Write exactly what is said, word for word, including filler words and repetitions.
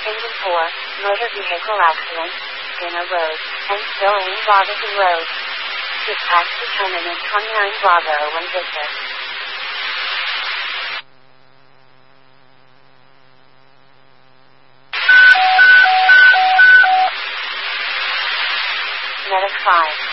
Engine four, motor vehicle accident, Skinner Road, and still in Bravo Road. Dispatch determinant twenty-nine Bravo one Victor. Medic five.